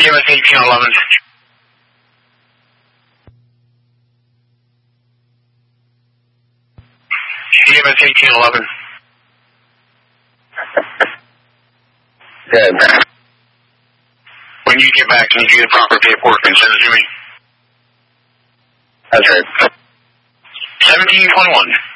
CMS 1811. CMS 1811. Good. When you get back, can you do the proper paperwork and send it to me? That's right. 1721.